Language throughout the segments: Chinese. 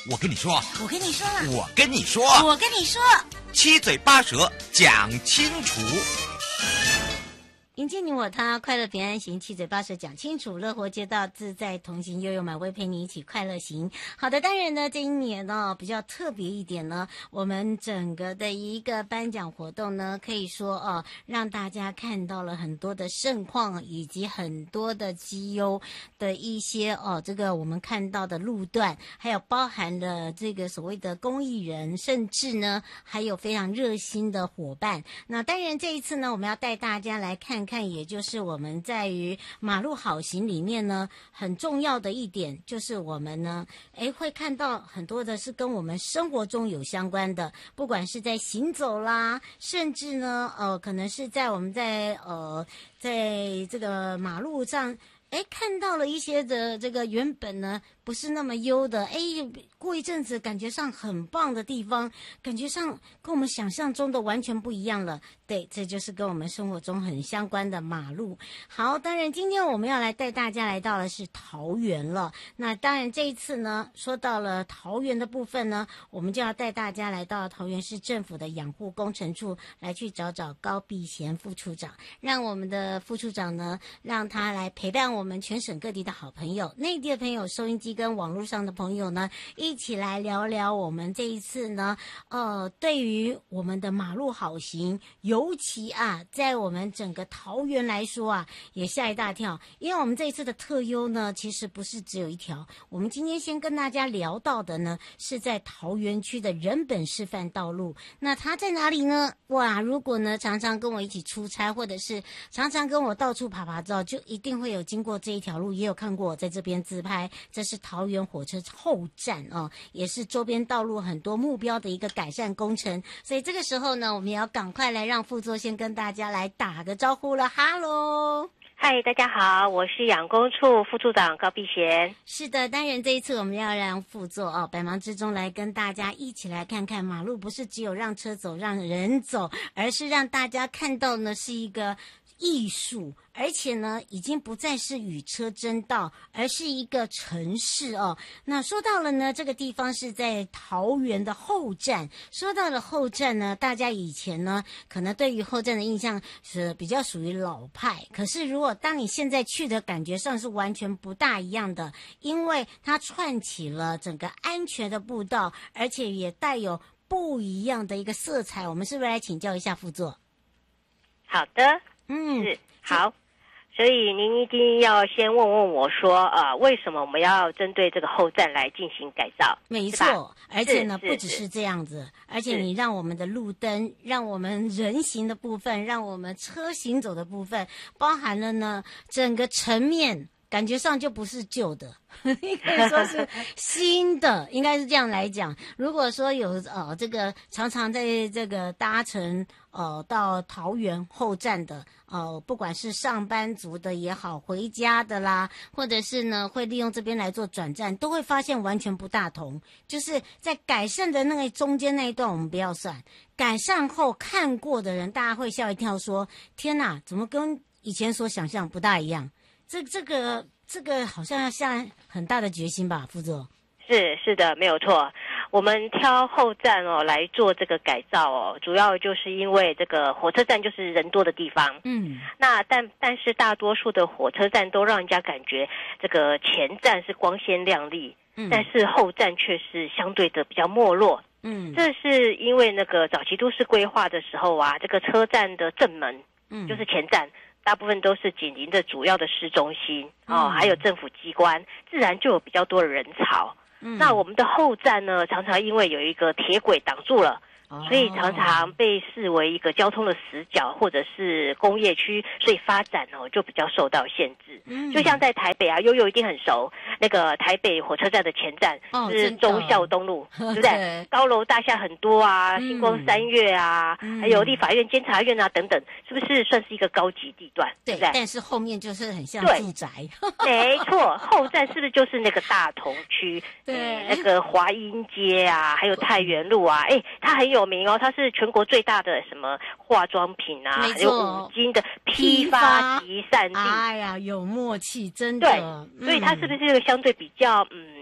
我跟你说， 我跟你说了， 我跟你说， 我跟你说， 七嘴八舌讲清楚。 迎接你我他，快乐平安行，七嘴八舌讲清楚，乐活街道自在同行，悠悠满会陪你一起快乐行。好的，当然呢，这一年呢比较特别一点呢，我们整个的一个颁奖活动呢，可以说让大家看到了很多的盛况，以及很多的绩优的一些这个我们看到的路段，还有包含了这个所谓的公益人，甚至呢还有非常热心的伙伴。那当然这一次呢，我们要带大家来看，也就是我们在于马路好行里面呢，很重要的一点就是我们呢，会看到很多的是跟我们生活中有相关的，不管是在行走啦，甚至呢，可能是在我们在这个马路上，看到了一些的这个原本呢不是那么优的，过一阵子感觉上很棒的地方，感觉上跟我们想象中的完全不一样了。对，这就是跟我们生活中很相关的马路。好，当然今天我们要来带大家来到的是桃园了。那当然这一次呢，说到了桃园的部分呢，我们就要带大家来到桃园市政府的养护工程处来去找高碧贤副处长，让我们的副处长呢，让他来陪伴我们全省各地的好朋友，内地的朋友，收音机跟网络上的朋友呢，一起来聊聊我们这一次呢，对于我们的马路好行，尤其在我们整个桃园来说也吓一大跳，因为我们这一次的特优呢，其实不是只有一条。我们今天先跟大家聊到的呢，是在桃园区的人本示范道路。那它在哪里呢？哇，如果呢常常跟我一起出差，或者是常常跟我到处爬照，就一定会有经过这一条路，也有看过我在这边自拍。这是桃园火车后站也是周边道路很多目标的一个改善工程。所以这个时候呢，我们也要赶快来让副座先跟大家来打个招呼了。哈喽， 嗨，大家好，我是养工处副处长高碧贤。 是的，当然这一次我们要让副座百忙之中来跟大家一起来看看，马路不是只有让车走让人走，而是让大家看到呢是一个艺术，而且呢已经不再是与车争道，而是一个城市那说到了呢，这个地方是在桃园的后站。说到了后站呢，大家以前呢可能对于后站的印象是比较属于老派，可是如果当你现在去的感觉上是完全不大一样的，因为它串起了整个安全的步道，而且也带有不一样的一个色彩。我们是不是来请教一下副座？ 好的，是好。所以您一定要先问问我说，为什么我们要针对这个后站来进行改造？ 没错，而且呢，不只是这样子，而且你让我们的路灯，让我们人行的部分，让我们车行走的部分，包含了呢整个层面，感觉上就不是旧的，应该说是新的，应该是这样来讲。如果说有这个常常在这个搭乘到桃园后站的不管是上班族的也好，回家的啦，或者是呢会利用这边来做转站，都会发现完全不大同。就是在改善的那个中间那一段我们不要算，改善后看过的人，大家会吓一跳说，天哪，怎么跟以前所想象不大一样？这个好像要下很大的决心吧，副座？ 是的，没有错。我们挑后站来做这个改造主要就是因为这个火车站就是人多的地方。那但是大多数的火车站都让人家感觉这个前站是光鲜亮丽，但是后站却是相对的比较没落。这是因为那个早期都市规划的时候这个车站的正门，就是前站，大部分都是紧邻的主要的市中心还有政府机关，自然就有比较多的人潮。那我们的后站呢，常常因为有一个铁轨挡住了，所以常常被视为一个交通的死角或者是工业区，所以发展就比较受到限制。就像在台北悠悠一定很熟，那个台北火车站的前站是忠孝东路，对不对？高楼大厦很多星光三月还有立法院监察院等等，是不是算是一个高级地段？对不对？ 但是后面就是很像住宅。 没错，后站是不是就是那个大同区？对，那个华阴街还有太原路它很有名它是全国最大的什么化妆品还有五金的批发集散地。 哎呀，有默契，真的。 对，所以它是不是一个相对比较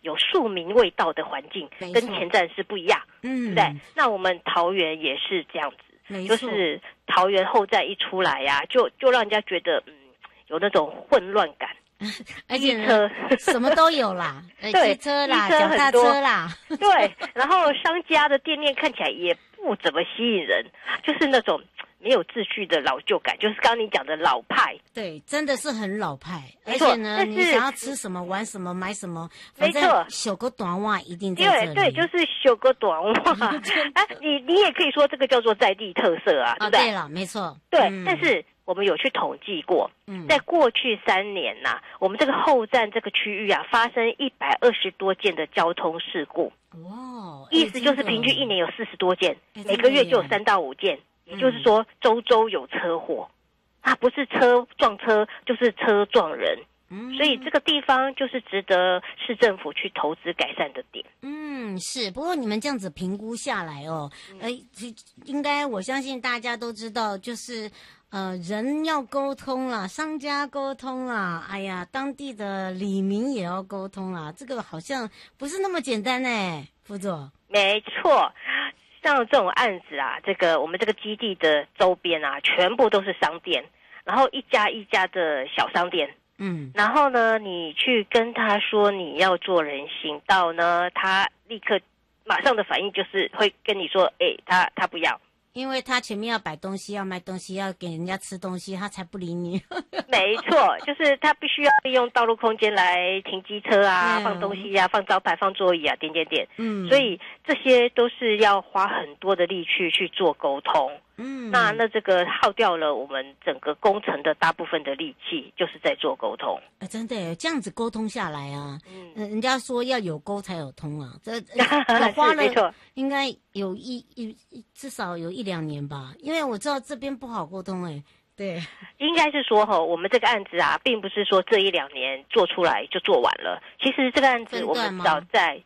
有庶民味道的环境，跟前站是不一样，对不对？那我们桃园也是这样子，就是桃园后站一出来呀，就让人家觉得有那种混乱感。 而且车什么都有啦， 对， 机车啦，脚踏车啦， 对，然后商家的店面看起来也不怎么吸引人，就是那种没有秩序的老旧感，就是刚刚你讲的老派。 对，真的是很老派。而且呢，你想要吃什么、玩什么、买什么，没错，小个短袜一定在这里。 对，就是小个短袜。你也可以说这个叫做在地特色啊，对不对？ 对了，没错。 对，但是我们有去统计过，在过去3年呐，我们这个后站这个区域啊，发生120多件的交通事故。哇，意思就是平均1年有40多件，每个月就有3到5件，也就是说周有车祸啊，不是车撞车就是车撞人。所以这个地方就是值得市政府去投资改善的点。 是。不过你们这样子评估下来哦，应该我相信大家都知道，就是人要沟通啦，商家沟通啦，哎呀，当地的里民也要沟通啦，这个好像不是那么简单呢，副座。没错。像这种案子啊，我们这个基地的周边啊，全部都是商店，然后一家一家的小商店。然后呢，你去跟他说你要做人行道呢，他立刻马上的反应就是会跟你说，他不要，因为他前面要摆东西，要卖东西，要给人家吃东西，他才不理你。没错，就是他必须要利用道路空间来停机车啊，放东西啊，放招牌，放座椅啊，点。所以这些都是要花很多的力气去做沟通。那这个耗掉了我们整个工程的大部分的力气，就是在做沟通。真的耶，这样子沟通下来啊，人家说要有沟才有通啊。我花了应该有至少有1-2年吧，因为我知道这边不好沟通哎。对，应该是说我们这个案子啊，并不是说这1-2年做出来就做完了。其实这个案子我们早在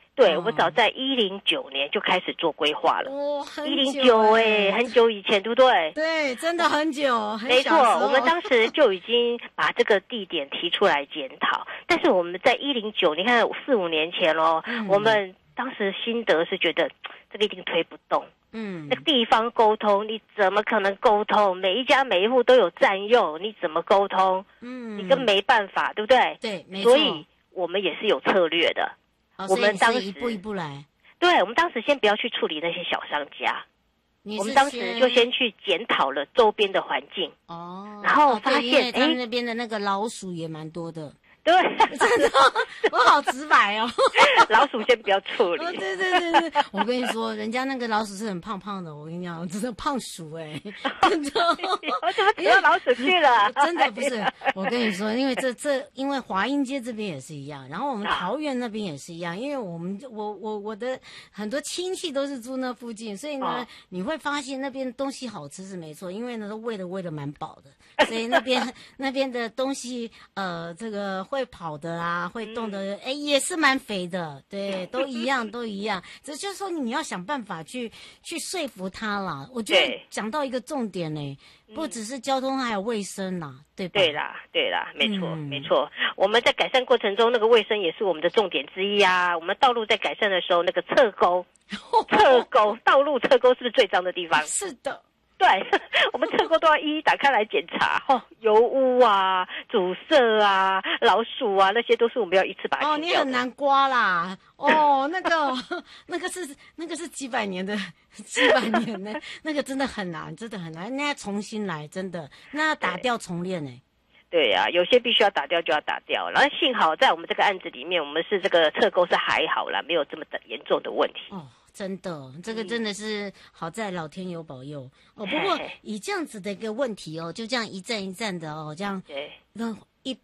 109年就开始做规划了。109很久以前，对不对？对，真的很久。没错，我们当时就已经把这个地点提出来检讨。但是我们在109，你看4-5年前咯，我们当时心得是觉得这个一定推不动。那个地方沟通，你怎么可能沟通？每一家每一户都有占用，你怎么沟通？你根本没办法，对不对？对，没错。所以我们也是有策略的。我们当时一步一步来。对，我们当时先不要去处理那些小商家，我们当时就先去检讨了周边的环境。然后发现他们那边的那个老鼠也蛮多的。对，真的，我好直白哦。老鼠先不要处理。对，我跟你说，人家那个老鼠是很胖胖的，我跟你讲，真的胖鼠哎，真的。我怎么扯到老鼠去了？真的不是，我跟你说，因为因为华阴街这边也是一样，然后我们桃园那边也是一样，因为我的很多亲戚都是住那附近，所以呢，你会发现那边东西好吃是没错，因为呢都喂得蛮饱的，所以那边的东西这个会跑的啊，会动的，也是蛮肥的，对，都一样。只就是说你要想办法去说服他啦。我觉得讲到一个重点呢，不只是交通，还有卫生啦，对吧？对啦，没错。我们在改善过程中，那个卫生也是我们的重点之一啊。我们道路在改善的时候，那个侧沟，道路侧沟是不是最脏的地方？是的。对，我们车沟都要一一打开来检查，油污啊、阻塞啊、老鼠啊，那些都是我们要一次把它清掉的。你很难刮啦，那个是几百年的，那个真的很难，那要重新来，真的，那要打掉重练呢。对啊，有些必须要打掉就要打掉，然后幸好在我们这个案子里面，我们是这个侧沟是还好啦，没有这么严重的问题。真的，这个真的是好在老天有保佑不过以这样子的一个问题就这样一站一站的这样那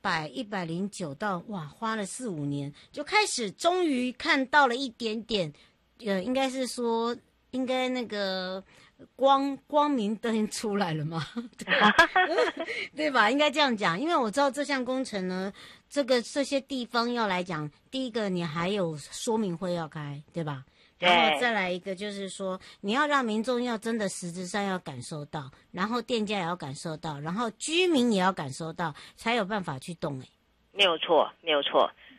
109到花了4-5年，就开始终于看到了一点点，应该是说应该那个光明灯出来了吗？对吧？应该这样讲，因为我知道这项工程呢，这些地方要来讲，第一个你还有说明会要开，对吧？然后再来一个就是说，你要让民众要真的实质上要感受到，然后店家也要感受到，然后居民也要感受到，才有办法去动没有错。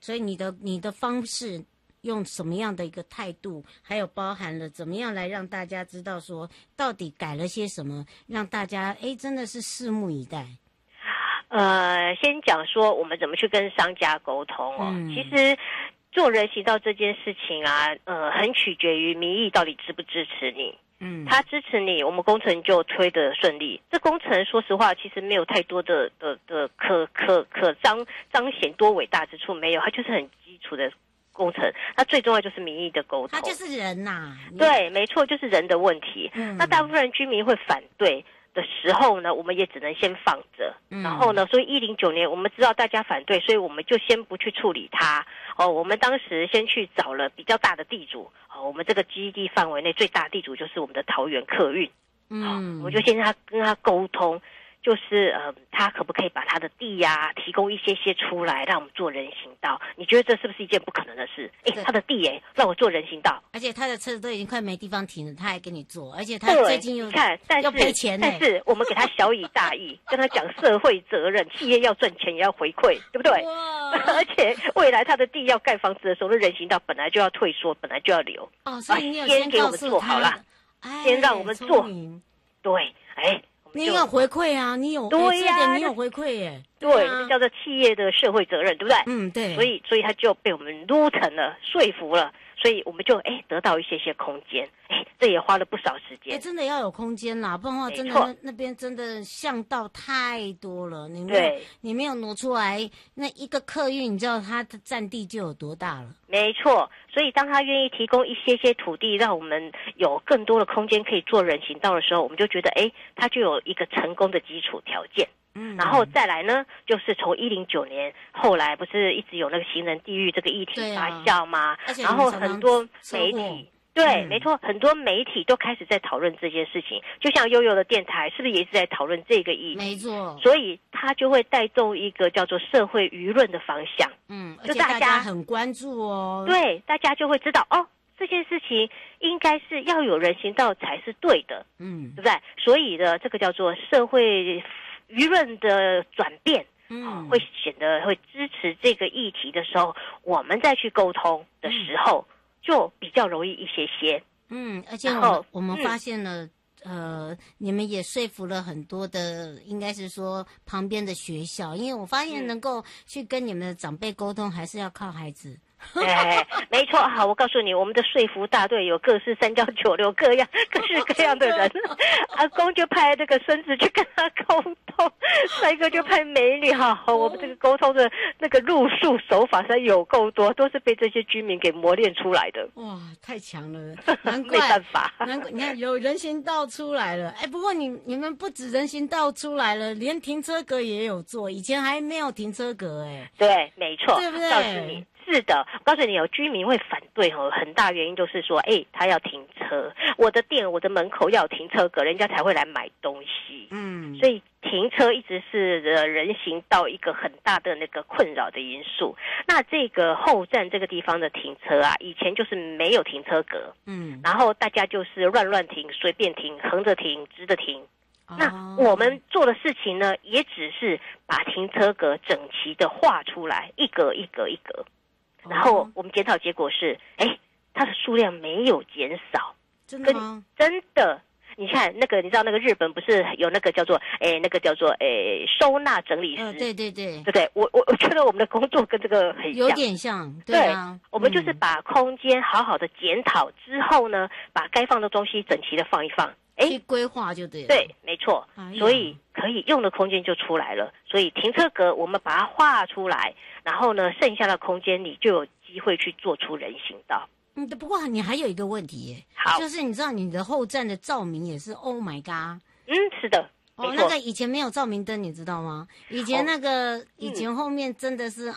所以你的方式用什么样的一个态度，还有包含了怎么样来让大家知道说到底改了些什么，让大家真的是拭目以待。 先讲说我们怎么去跟商家沟通哦。其实做人行道这件事情啊，很取决于民意到底支不支持你。他支持你，我们工程就推得顺利。这工程说实话，其实没有太多的可彰显多伟大之处，没有，它就是很基础的工程。它最重要就是民意的沟通， 它就是人呐。 对，没错，就是人的问题。那大部分居民会反对的时候呢，我们也只能先放着。然后呢，所以109年我们知道大家反对，所以我们就先不去处理它。我们当时先去找了比较大的地主。我们这个基地范围内最大地主就是我们的桃园客运。我就先跟他沟通，就是他可不可以把他的地呀提供一些出来，让我们做人行道？你觉得这是不是一件不可能的事？他的地让我做人行道， 而且他的车子都已经快没地方停了，他还给你做，而且他最近又看， 要赔钱但是我们给他小以大义，跟他讲社会责任，企业要赚钱也要回馈，对不对？而且未来他的地要盖房子的时候，那人行道本来就要退缩，本来就要留。 所以你有先给我们做好了，先让我们做。对， 你有回馈啊，你有对呀， 你有回馈耶。 对，这叫做企业的社会责任，对不对？ 对。 所以他就被我们撸成了，说服了，所以我们就得到一些空间。这也花了不少时间。 真的要有空间啦，不然的话，真的那边真的巷道太多了，你没有挪出来，那一个客运，你知道它的占地就有多大了？ 没错，所以当他愿意提供一些土地，让我们有更多的空间可以做人行道的时候，我们就觉得他就有一个成功的基础条件。然后再来呢，就是从109年后来不是一直有那个行人地狱这个议题发酵吗？然后很多媒体。对，没错，很多媒体都开始在讨论这件事情，就像悠悠的电台是不是也是在讨论这个议题？ 没错， 所以它就会带动一个叫做社会舆论的方向。 而且大家很关注哦。 对，大家就会知道这件事情应该是要有人行道才是对的。对不对？所以呢，这个叫做社会舆论的转变。会显得会支持这个议题的时候，我们再去沟通的时候。就比较容易一些。 而且我们发现了，你们也说服了很多的，应该是说旁边的学校，因为我发现能够去跟你们的长辈沟通，还是要靠孩子。 没错。好，我告诉你，我们的说服大队有各式3教9流各式各样的人。阿公就派这个孙子去跟他沟通，帅哥就派美女。我们这个沟通的那个路数手法实在有够多，都是被这些居民给磨练出来的。 哇，太强了，难怪没办法， 难怪你看有人行道出来了。不过你们不止人行道出来了，连停车格也有做，以前还没有停车格。 对，没错， 对不对？ 告诉你。是的，我告诉你，有居民会反对很大原因就是说，他要停车，我的店、我的门口要有停车格，人家才会来买东西。所以停车一直是人行道一个很大的那个困扰的因素。那这个后站这个地方的停车啊，以前就是没有停车格，然后大家就是乱停、随便停、横着停、直着停。那我们做的事情呢，也只是把停车格整齐的画出来，一格一格一格。然后我们检讨结果是，它的数量没有减少。 真的吗？ 真的。你看那个，你知道那个日本不是有那个叫做收纳整理师？ 对， 对不对？我觉得我们的工作跟这个很像， 有点像。对啊， 我们就是把空间好好的检讨之后呢，把该放的东西整齐的放一放。 去规划就对了。 对，没错。所以可以用的空间就出来了。所以停车格我们把它画出来，然后呢，剩下的空间你就有机会去做出人行道。 不过你还有一个问题耶， 好， 就是你知道你的后站的照明也是 ，Oh my god！ 是的。 那个以前没有照明灯，你知道吗？以前那个，以前后面真的是